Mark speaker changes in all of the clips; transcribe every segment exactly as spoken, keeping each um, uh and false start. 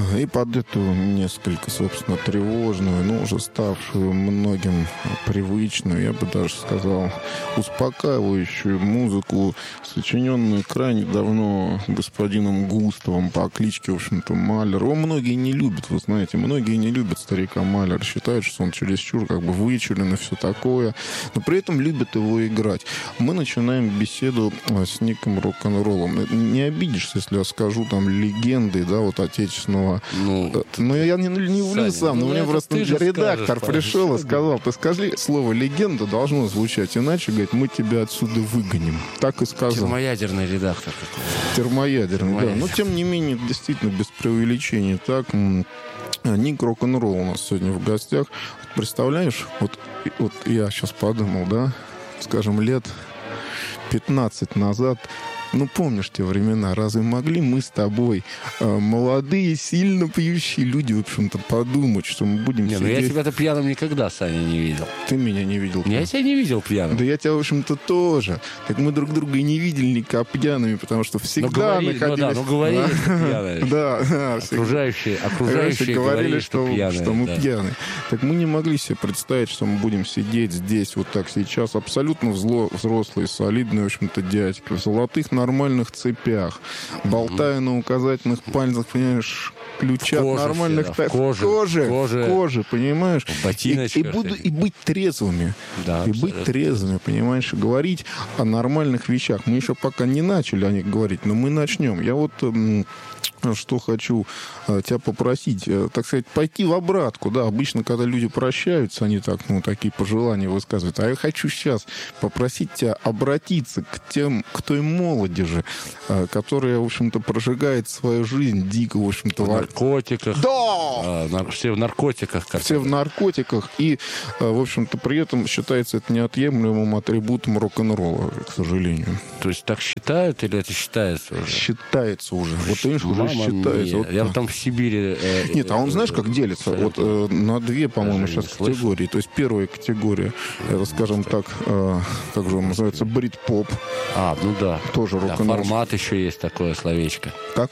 Speaker 1: И под эту несколько, собственно, тревожную, но уже ставшую многим привычную, я бы даже сказал, успокаивающую музыку, сочиненную крайне давно господином Густавом по кличке, в общем-то, Малер. Его многие не любят, вы знаете, многие не любят старика Малера, считают, что он чересчур как бы вычурен и все такое, но при этом любят его играть. Мы начинаем беседу с неким рок-н-роллом. Не обидишься, если я скажу там легенды, да, вот отечественного. Ну, но я не, не люблю сам, но ну, мне просто редактор скажешь, пришел и сказал: ты скажи, слово «легенда» должно звучать, иначе, говорит, мы тебя отсюда выгоним. Так и сказал.
Speaker 2: Термоядерный редактор.
Speaker 1: Термоядерный, Термоядерный, да. Но, тем не менее, действительно, без преувеличения. Так, Ник Рок-н-ролл у нас сегодня в гостях. Представляешь, вот, вот я сейчас подумал, да, скажем, лет пятнадцать назад, ну, помнишь те времена, разве могли мы с тобой, э, молодые, сильно пьющие люди, в общем-то, подумать, что мы будем
Speaker 2: не,
Speaker 1: сидеть...
Speaker 2: ну я тебя-то пьяным никогда, Саня, не видел.
Speaker 1: Ты меня не видел.
Speaker 2: Я тебя не видел пьяным.
Speaker 1: Да я тебя, в общем-то, тоже. Так мы друг друга и не видели никак пьяными, потому что всегда
Speaker 2: ну, говорили,
Speaker 1: находились...
Speaker 2: Ну да, ну говорили, что пьяные.
Speaker 1: Да, да.
Speaker 2: Окружающие, окружающие говорили, что пьяные.
Speaker 1: Что мы пьяные. Так мы не могли себе представить, что мы будем сидеть здесь вот так сейчас. Абсолютно взрослые, солидные, в общем-то, дядьки. В золотых нормальных цепях. Болтая mm-hmm. на указательных пальцах, понимаешь, ключа нормальных...
Speaker 2: В коже,
Speaker 1: коже,
Speaker 2: коже,
Speaker 1: в коже, понимаешь?
Speaker 2: В ботиночках.
Speaker 1: И, и, буду, и быть трезвыми.
Speaker 2: Да,
Speaker 1: и быть трезвыми, понимаешь, и говорить о нормальных вещах. Мы еще пока не начали о них говорить, но мы начнем. Я вот... что хочу э, тебя попросить, э, так сказать, пойти в обратку. Да, обычно, когда люди прощаются, они так, ну, такие пожелания высказывают. А я хочу сейчас попросить тебя обратиться к тем, к той молодежи, э, которая, в общем-то, прожигает свою жизнь дико, в общем-то...
Speaker 2: В наркотиках.
Speaker 1: Да!
Speaker 2: А, нар- все в наркотиках. Как
Speaker 1: все в наркотиках. И, э, в общем-то, при этом считается это неотъемлемым атрибутом рок-н-ролла, к сожалению.
Speaker 2: То есть так считают или это считается уже?
Speaker 1: Считается уже. Вот, видишь, уже
Speaker 2: Мама
Speaker 1: считается. Вот,
Speaker 2: я там в Сибири... Э,
Speaker 1: Нет, а он, знаешь, как делится? Вот э, на две, по-моему, сейчас категории. То есть первая категория, это, скажем так, э, как же он называется, брит-поп.
Speaker 2: А, ну да.
Speaker 1: Тоже
Speaker 2: да,
Speaker 1: рок-н-ролл.
Speaker 2: Формат еще есть такое словечко.
Speaker 1: Как?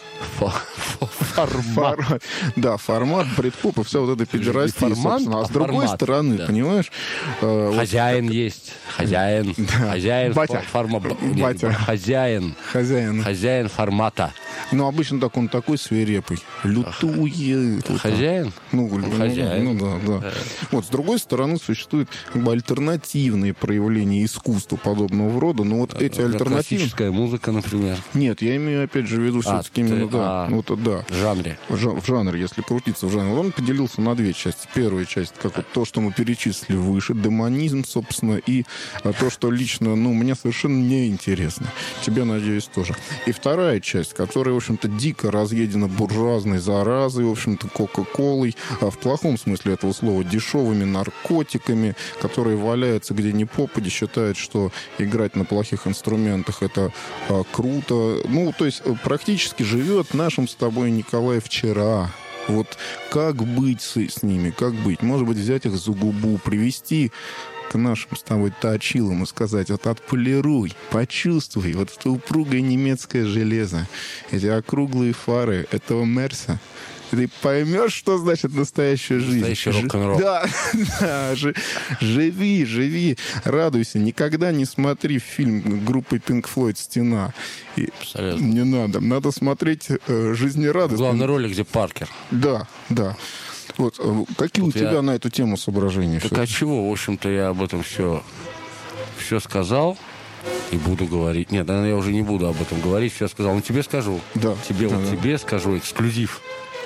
Speaker 1: Формат. Да, формат, брит-поп и вся вот эта педерастия, собственно. А с другой стороны, понимаешь...
Speaker 2: Хозяин есть. Хозяин. Хозяин.
Speaker 1: Батя.
Speaker 2: Батя. Хозяин.
Speaker 1: Хозяин.
Speaker 2: Хозяин формата.
Speaker 1: Ну, обычно так он такой свирепый, лютует.
Speaker 2: Хозяин?
Speaker 1: Ну, хозяин. Ну, да, да. Вот, с другой стороны, существуют как бы альтернативные проявления искусства подобного рода. Но вот эти альтернативные...
Speaker 2: Классическая музыка, например.
Speaker 1: Нет, я имею, опять же, в виду
Speaker 2: а,
Speaker 1: все-таки именно, да.
Speaker 2: А,
Speaker 1: вот, да.
Speaker 2: В жанре.
Speaker 1: В, в жанре, если крутиться в жанре. Он поделился на две части. Первая часть, как вот то, что мы перечислили выше, демонизм, собственно, и то, что лично, ну, мне совершенно неинтересно. Тебе, надеюсь, тоже. И вторая часть, которая, в общем-то, дико разъедена буржуазной заразой, в общем-то, кока-колой, а в плохом смысле этого слова, дешевыми наркотиками, которые валяются где ни попади, считают, что играть на плохих инструментах это а, круто. Ну, то есть практически живет нашим с тобой Николай вчера. Вот как быть с, с ними, как быть? Может быть, взять их за губу, привести к нашим с тобой точилам и сказать: вот отполируй, почувствуй вот это упругое немецкое железо, эти округлые фары этого Мерса. Ты поймешь, что значит настоящая жизнь.
Speaker 2: Настоящий рок-н-ролл.
Speaker 1: Да, да, живи, живи, радуйся. Никогда не смотри фильм группы Pink Floyd «Стена». И не надо. Надо смотреть э, жизнерадостно.
Speaker 2: Главный ролик, где Паркер.
Speaker 1: Да, да. Вот, какие вот у тебя я... на эту тему соображения?
Speaker 2: Так а чего? В общем-то, я об этом все, все сказал и буду говорить. Нет, наверное, я уже не буду об этом говорить. Все сказал. Ну, тебе скажу.
Speaker 1: Да.
Speaker 2: Тебе
Speaker 1: да,
Speaker 2: вот
Speaker 1: да.
Speaker 2: тебе скажу эксклюзив.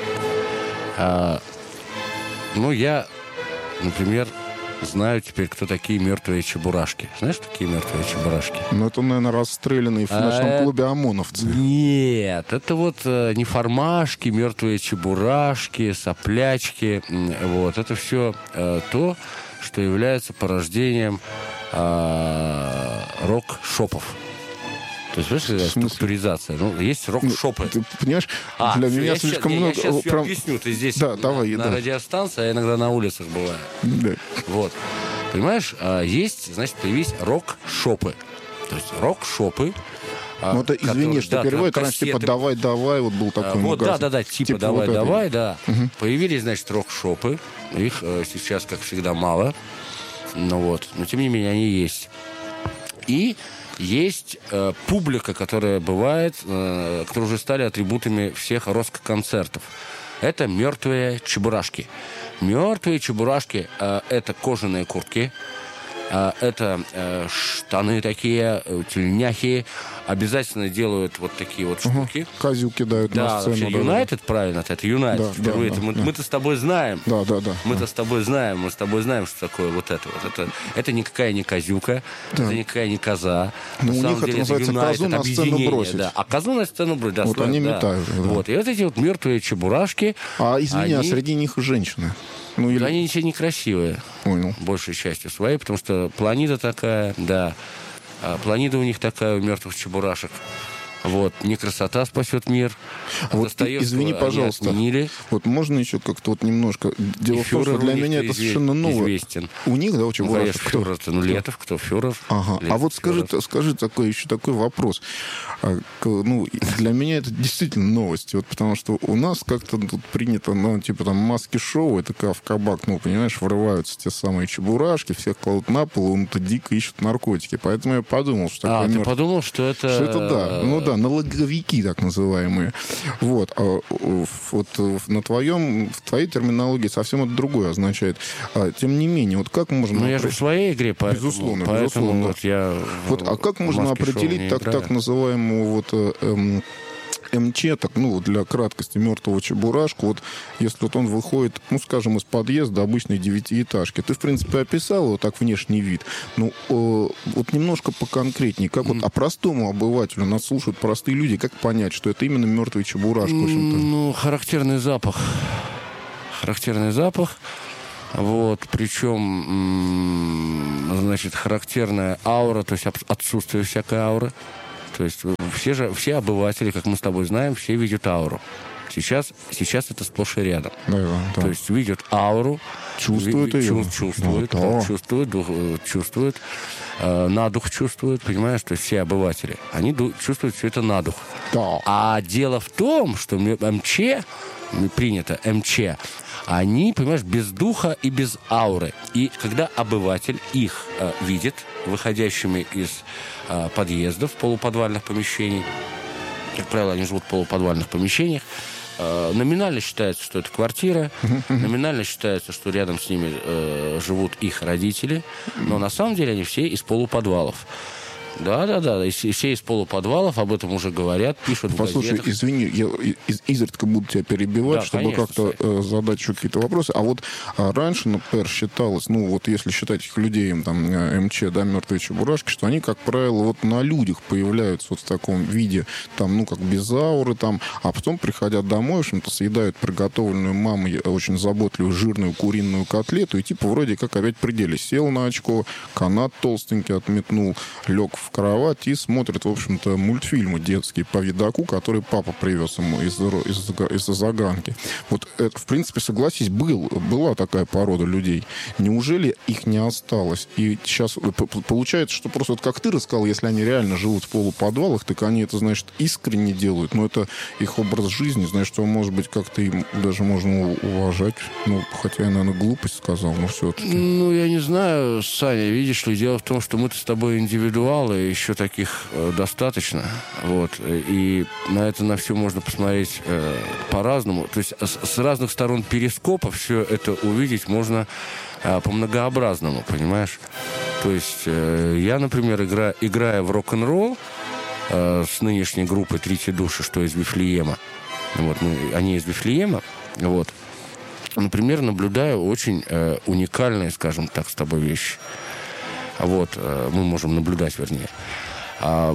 Speaker 2: А, ну, я, например, знаю теперь, кто такие мертвые чебурашки. Знаешь, такие мертвые чебурашки?
Speaker 1: Ну, это, наверное, расстрелянные в ночном а, клубе ОМОНовцы.
Speaker 2: Нет, это вот э, не формашки, мертвые чебурашки, соплячки. Вот, это все э, то, что является порождением э, рок-шопов. То есть, понимаешь, структуризация. Ну, есть рок-шопы.
Speaker 1: Ты понимаешь,
Speaker 2: а,
Speaker 1: для меня
Speaker 2: я
Speaker 1: слишком
Speaker 2: щас,
Speaker 1: много...
Speaker 2: Я сейчас
Speaker 1: прям...
Speaker 2: объясню. Ты здесь
Speaker 1: да, давай,
Speaker 2: на
Speaker 1: да.
Speaker 2: радиостанции, а я иногда на улицах бываю.
Speaker 1: Да.
Speaker 2: Вот. Понимаешь, есть, значит, появились рок-шопы. То есть рок-шопы
Speaker 1: Ну, это, извини,
Speaker 2: который,
Speaker 1: что
Speaker 2: да,
Speaker 1: переводит, раньше типа «давай-давай», вот был такой
Speaker 2: Вот,
Speaker 1: магазин.
Speaker 2: да-да-да, типа, типа «давай-давай», вот да. Угу. Появились, значит, рок-шопы. Их э, сейчас, как всегда, мало. Ну вот, но тем не менее они есть. И есть э, публика, которая бывает, э, которые уже стали атрибутами всех рок-концертов. Это мертвые чебурашки. Мертвые чебурашки э, – это кожаные куртки, э, это э, штаны такие, э, тельняхи. Обязательно делают вот такие вот штуки.
Speaker 1: Угу. Козю кидают
Speaker 2: да,
Speaker 1: на сцену.
Speaker 2: Да, вообще, Юнайтед, правильно, это Юнайтед.
Speaker 1: Да,
Speaker 2: Впервые
Speaker 1: да,
Speaker 2: это,
Speaker 1: да,
Speaker 2: мы,
Speaker 1: да.
Speaker 2: мы-то с тобой знаем.
Speaker 1: Да, да, да.
Speaker 2: Мы-то
Speaker 1: да.
Speaker 2: с тобой знаем, мы с тобой знаем, что такое вот это вот. Это, это никакая не козюка, да. Это никакая не коза.
Speaker 1: Но
Speaker 2: на
Speaker 1: у
Speaker 2: самом
Speaker 1: них
Speaker 2: деле,
Speaker 1: это называется
Speaker 2: Юнайтед,
Speaker 1: козу на сцену бросить.
Speaker 2: Да. А козу на сцену бросить, да.
Speaker 1: Вот
Speaker 2: слав,
Speaker 1: они
Speaker 2: да.
Speaker 1: метают. Да.
Speaker 2: Вот. И вот эти вот мертвые чебурашки.
Speaker 1: А, извини,
Speaker 2: они...
Speaker 1: а среди них женщины? Ну, или...
Speaker 2: Да, они ничего не красивые.
Speaker 1: Понял.
Speaker 2: Большей частью своей, потому что планида такая, да. А планида у них такая, у мертвых чебурашек. Вот, не красота спасет мир.
Speaker 1: Вот, извини, пожалуйста. Вот можно еще как-то вот немножко... Дело в том, что для меня это совершенно новое.
Speaker 2: Известен.
Speaker 1: У них, да, очень
Speaker 2: ну, конечно, фюрер, ну, Летов, кто фюрер?
Speaker 1: Ага. Летов, а вот скажи, скажи такой, еще такой вопрос. Ну, для меня это действительно новость. Вот потому что у нас как-то тут принято, ну, типа там маски-шоу, это как в кабак, ну, понимаешь, врываются те самые чебурашки, всех кладут на пол, он то дико ищут наркотики. Поэтому я подумал, что...
Speaker 2: А, ты
Speaker 1: мертв...
Speaker 2: подумал, что это...
Speaker 1: Что это, да. Ну, да, налоговики, так называемые. Вот. А вот на твоем, в твоей терминологии совсем это другое означает. А, тем не менее, вот как можно...
Speaker 2: Ну, я же в своей игре, поэтому...
Speaker 1: Безусловно,
Speaker 2: поэтому
Speaker 1: безусловно.
Speaker 2: Вот я
Speaker 1: вот, а как можно определить так, так называемую вот... Эм, МЧ, так, ну, для краткости, мертвого чебурашку, вот если вот он выходит, ну, скажем, из подъезда обычной девятиэтажки, ты, в принципе, описал его так внешний вид, ну, э, вот немножко поконкретнее, как вот, а простому обывателю, нас слушают простые люди, как понять, что это именно мертвый чебурашка, в общем-то?
Speaker 2: Ну, характерный запах. Характерный запах. Вот, причем, значит, характерная аура, то есть отсутствие всякой ауры. То есть все же, все обыватели, как мы с тобой знаем, все видят ауру. Сейчас, сейчас это сплошь и рядом.
Speaker 1: Да, да.
Speaker 2: То есть видят ауру,
Speaker 1: чувствуют
Speaker 2: ви,
Speaker 1: ее.
Speaker 2: Чувствуют,
Speaker 1: да, да.
Speaker 2: чувствуют, дух, чувствуют, э, на дух чувствуют, понимаешь? То есть все обыватели, они ду- чувствуют все это на дух.
Speaker 1: Да.
Speaker 2: А дело в том, что МЧ, принято МЧ, они, понимаешь, без духа и без ауры. И когда обыватель их э, видит, выходящими из э, подъездов, полуподвальных помещений, как правило, они живут в полуподвальных помещениях, э, номинально считается, что это квартира, номинально считается, что рядом с ними э, живут их родители, но на самом деле они все из полуподвалов. Да-да-да, и все из полуподвалов об этом уже говорят, пишут
Speaker 1: Послушай,
Speaker 2: в газетах.
Speaker 1: извини, я из- изредка буду тебя перебивать,
Speaker 2: Да,
Speaker 1: чтобы
Speaker 2: конечно,
Speaker 1: как-то э, задать еще какие-то вопросы. А вот а раньше, например, считалось, ну вот если считать этих людей, там, э, МЧ, да, мертвые чебурашки, что они, как правило, вот на людях появляются вот в таком виде, там, ну, как без ауры, там, а потом приходят домой, в общем-то, съедают приготовленную мамой очень заботливую жирную куриную котлету и типа вроде как опять в пределе. Сел на очко, канат толстенький отметнул, лег в кровать и смотрит, в общем-то, мультфильмы детские по видаку, который папа привез ему из, из, из-за загранки. Вот это, в принципе, согласись, был, была такая порода людей. Неужели их не осталось? И сейчас получается, что просто вот как ты рассказал, если они реально живут в полуподвалах, так они это, значит, искренне делают. Но это их образ жизни, значит, что, может быть, как-то им даже можно уважать. Ну, хотя я, наверное, глупость сказал, но все-таки.
Speaker 2: Ну, я не знаю, Саня, видишь ли, дело в том, что мы-то с тобой индивидуалы, еще таких э, достаточно. Вот. И на это, на все можно посмотреть э, по-разному. То есть с, с разных сторон перископа все это увидеть можно э, по-многообразному, понимаешь? То есть э, я, например, игра, играя в рок-н-ролл э, с нынешней группой «Третьи души», что из Вифлеема, вот, мы, они из Вифлеема, вот, например, наблюдаю очень э, уникальные, скажем так, с тобой вещи. Вот, э, мы можем наблюдать, вернее. А,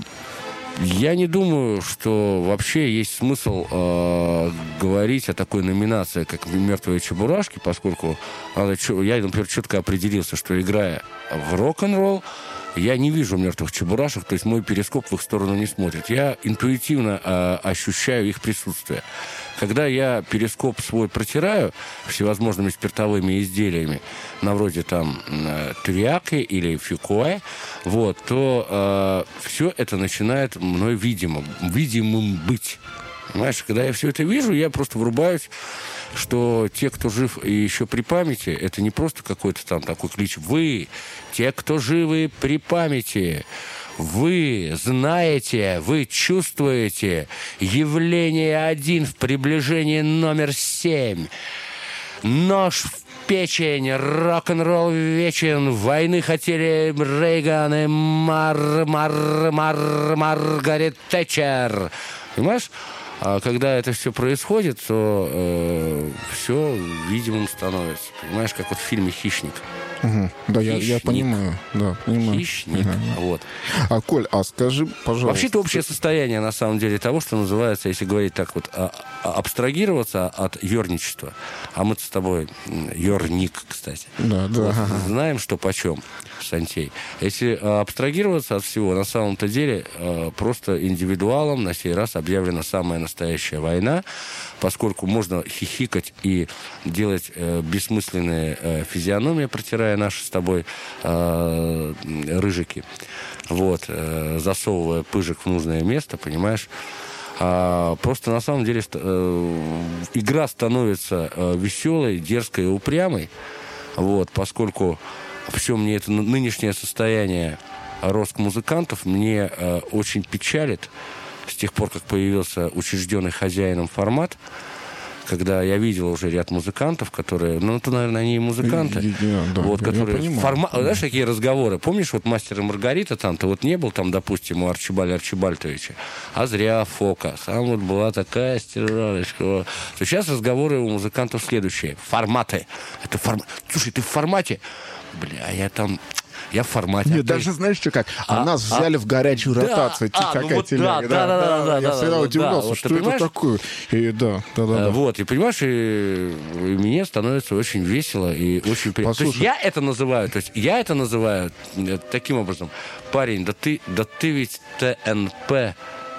Speaker 2: я не думаю, что вообще есть смысл э, говорить о такой номинации, как «Мертвые чебурашки», поскольку надо, я, например, четко определился, что, играя в рок-н-ролл, я не вижу мертвых чебурашек, то есть мой перископ в их сторону не смотрит. Я интуитивно э, ощущаю их присутствие. Когда я перископ свой протираю всевозможными спиртовыми изделиями, на вроде там э, триаки или фюкуэ, вот, то э, все это начинает мной видимым, видимым быть. Понимаешь, когда я все это вижу, я просто врубаюсь, что те, кто жив и еще при памяти, это не просто какой-то там такой клич. Вы, те, кто живы при памяти, вы знаете, вы чувствуете явление один в приближении номер семь. Нож в печень, рок-н-ролл вечен, войны хотели Рейган и Мар, Мар, Мар, Маргарет Тэтчер. Понимаешь? А когда это все происходит, то э, все видимым становится. Понимаешь, как вот в фильме «Хищник».
Speaker 1: Угу. Да, я, я понимаю. Да, понимаю.
Speaker 2: Хищник. Ага. Вот.
Speaker 1: А, Коль, а скажи, пожалуйста...
Speaker 2: Вообще-то общее состояние, на самом деле, того, что называется, если говорить так вот, а, а, абстрагироваться от ерничества. А мы-то с тобой ерник, кстати.
Speaker 1: Да, да.
Speaker 2: Вот, знаем, что почем, Сантей. Если а, абстрагироваться от всего, на самом-то деле, а, просто индивидуалом на сей раз объявлена самая настоящая война, поскольку можно хихикать и делать э, бессмысленные э, физиономии, протирая наши с тобой э, рыжики, вот, э, засовывая пыжик в нужное место, понимаешь? А, просто на самом деле э, игра становится э, веселой, дерзкой и упрямой, вот, поскольку все мне это нынешнее состояние рок-музыкантов мне э, очень печалит, с тех пор, как появился учрежденный хозяином формат, когда я видел уже ряд музыкантов, которые... Ну, это, наверное, они и музыканты.
Speaker 1: Я, да,
Speaker 2: вот,
Speaker 1: я,
Speaker 2: которые...
Speaker 1: я
Speaker 2: Форма... Знаешь, какие разговоры? Помнишь, вот «Мастер и Маргарита» там, ты вот не был там, допустим, у Арчибаля Арчибальтовича, а зря Фока. Сам вот была такая стиралочка. То сейчас разговоры у музыкантов следующие. Форматы. Это формат. Слушай, ты в формате? Бля, я там... Я в формате.
Speaker 1: Нет,
Speaker 2: а
Speaker 1: даже
Speaker 2: ты...
Speaker 1: знаешь, что как? А, а нас
Speaker 2: а,
Speaker 1: взяли в горячую
Speaker 2: да,
Speaker 1: ротацию.
Speaker 2: А,
Speaker 1: какая
Speaker 2: ну вот
Speaker 1: телега.
Speaker 2: Да, да, да, да, да,
Speaker 1: я
Speaker 2: да,
Speaker 1: всегда
Speaker 2: да,
Speaker 1: удивлялся,
Speaker 2: да, вот
Speaker 1: что это такое. И, да, да, да, да.
Speaker 2: Вот, и понимаешь, и, и мне становится очень весело и очень приятно. То есть я это называю, то есть я это называю таким образом. Парень, да ты, да ты ведь ТНП